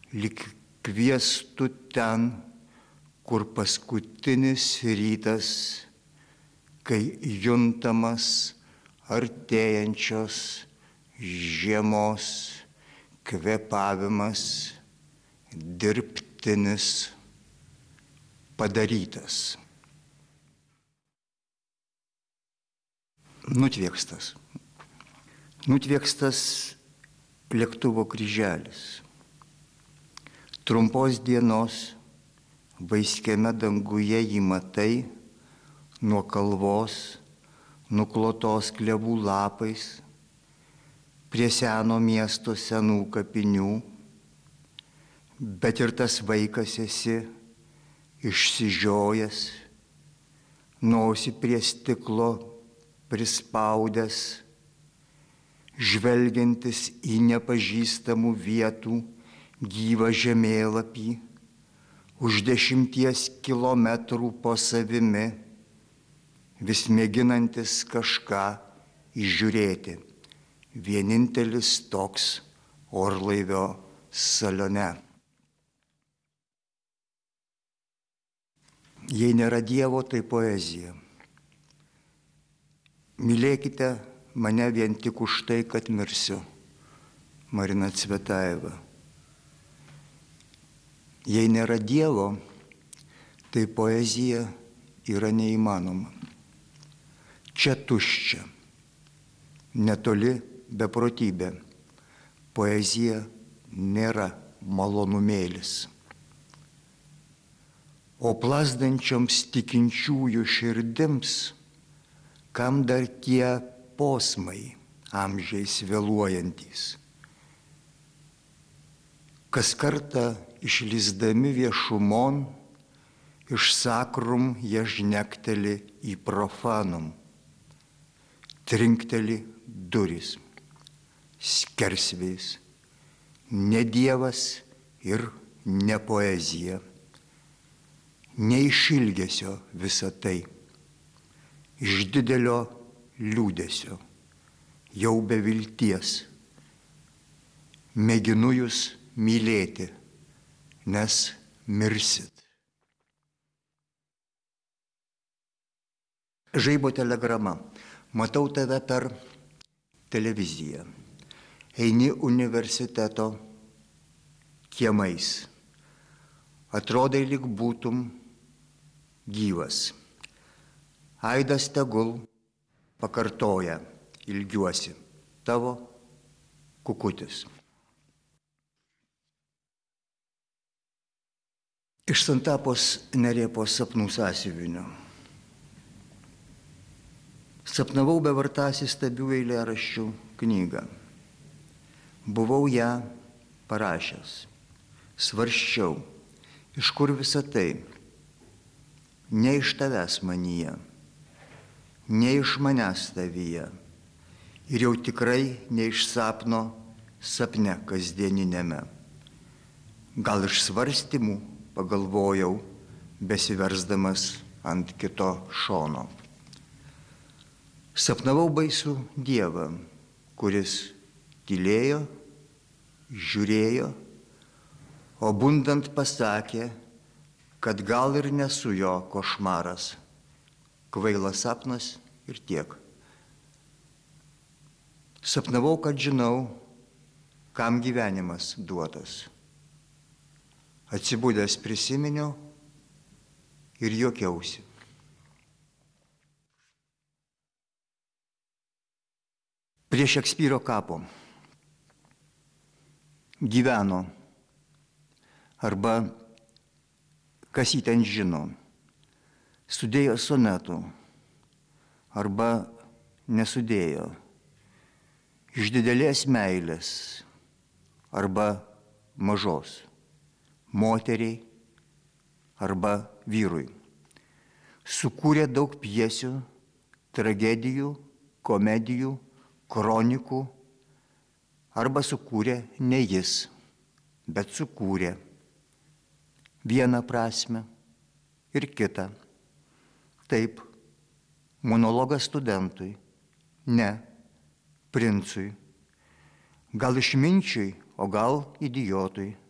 lyg kviestų ten, kur paskutinis rytas, kai juntamas artėjančios žiemos kvėpavimas dirbtinis padarytas. Nutviekstas. Nutviekstas lėktuvo kryželis. Trumpos dienos vaiskiame danguje jį matai, nuo kalvos nuklotos klevų lapais, prie seno miesto senų kapinių, bet ir tas vaikas esi išsižiojęs, nosį prie stiklo prispaudęs, žvelgiantis į nepažįstamų vietų gyvą žemėlapį, už 10 kilometrų po savimi, vis mėginantis kažką įžiūrėti. Vienintelis toks orlaivio salione. Jei nėra Dievo, tai poezija. Mylėkite mane vien tik už tai, kad mirsiu. Marina Cvetaeva. Jei nėra Dievo, tai poezija yra neįmanoma. Čia tuščia, netoli beprotybė. Poezija nėra malonumėlis. O plazdančioms tikinčiųjų širdims, kam dar tie posmai amžiais vėluojantys. Kas kartą išlįsdami viešumon, iš sakrum jie žnekteli į profanum. Trinkteli durys, skersvėjais, ne Dievas ir ne poezija, ne iš ilgesio visa tai, iš didelio liūdesio, jau be vilties. Mėginu jūs mylėti, nes mirsit. Žaibo telegrama. Matau tave per televiziją. Eini universiteto kiemais. Atrodai, lyg būtum gyvas. Aidas tegul pakartoja, ilgiuosi, tavo Kukutis. Iš Santapos Nerėpos sapnų sąsiuvinio. Sapnavau bevartąs įstabių eilėraščių knygą. Buvau ją parašęs. Svarsčiau, iš kur visa tai. Ne iš tavęs manyje, ne iš manęs tavyje. Ir jau tikrai ne iš sapno sapne kasdieninėme. Gal iš svarstymų pagalvojau, besiversdamas ant kito šono. Sapnavau baisų Dievą, kuris tylėjo, žiūrėjo, o bundant pasakė, kad gal ir nesu jo košmaras. Kvailas sapnas ir tiek. Sapnavau, kad žinau, kam gyvenimas duotas. Atsibudęs prisiminiau ir juokiausi. Prie Šekspyro kapo gyveno, arba kas jį ten žino, sudėjo sonetų, arba nesudėjo, iš didelės meilės, arba mažos, moteriai, arba vyrui. Sukūrė daug pjesių, tragedijų, komedijų, kronikų, arba sukūrė ne jis, bet sukūrė vieną prasme ir kitą. Taip, monologas studentui, ne princui, gal išminčiui, o gal idiotui,